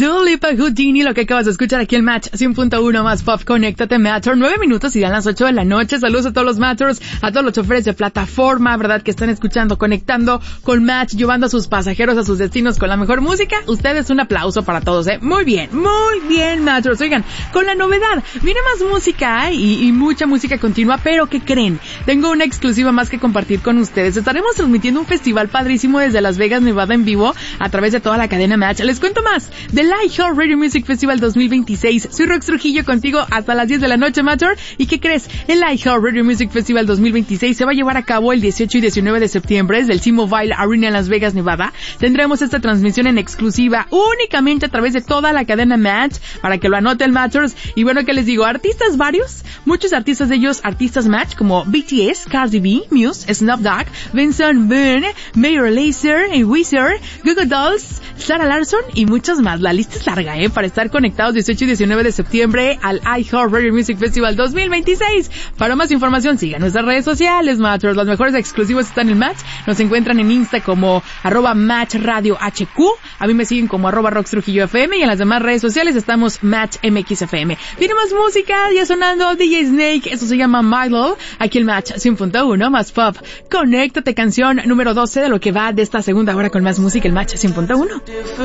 Dua Lipa, Houdini, lo que acabas de escuchar aquí en Match 100.1 más Pop, conéctate Matter, 9 minutos y dan las 8 de la noche. Saludos a todos los Matters, a todos los choferes de plataforma, ¿verdad? Que están escuchando, conectando con Match, llevando a sus pasajeros a sus destinos con la mejor música. Ustedes, un aplauso para todos, Muy bien, Matters. Oigan, con la novedad, viene más música y mucha música continua, pero ¿qué creen? Tengo una exclusiva más que compartir con ustedes. Estaremos transmitiendo un festival padrísimo desde Las Vegas, Nevada, en vivo, a través de toda la cadena Match. Les cuento más del iHeartRadio Music Festival 2026. Soy Rox Trujillo contigo hasta las 10 de la noche, Matter. ¿Y qué crees? El iHeartRadio Music Festival 2026 se va a llevar a cabo el 18 y 19 de septiembre desde el T-Mobile Arena en Las Vegas, Nevada. Tendremos esta transmisión en exclusiva únicamente a través de toda la cadena Match, para que lo anoten, Matters. Y bueno, ¿qué les digo? Artistas varios, muchos artistas de ellos, artistas Match, como BTS, Cardi B, Muse, Snoop Dogg, Vincent Boone, Major Lazer, Weezer, Goo Goo Dolls, Sarah Larson y muchos más. La lista es larga, para estar conectados 18 y 19 de septiembre al iHeartRadio Music Festival 2026. Para más información, sigan nuestras redes sociales, Matters. Los mejores exclusivos están en Match. Nos encuentran en Insta como @MatchRadioHQ. A mí me siguen como @RoxTrujilloFM y en las demás redes sociales estamos MatchMXFM. Viene más música, ya sonando DJ Snake. Eso se llama Milo. Aquí el Match 100.1 más Pop. Conéctate, canción número 12 de lo que va de esta segunda hora con más música, el Match 100.1.